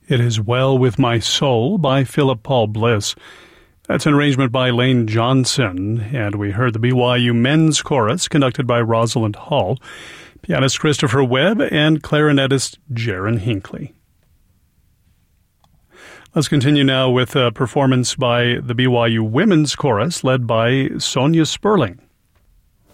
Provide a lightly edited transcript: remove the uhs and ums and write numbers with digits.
It Is Well With My Soul by Philip Paul Bliss. That's an arrangement by Lane Johnson, and we heard the BYU Men's Chorus conducted by Rosalind Hall, pianist Christopher Webb, and clarinetist Jaron Hinckley. Let's continue now with a performance by the BYU Women's Chorus led by Sonia Sperling.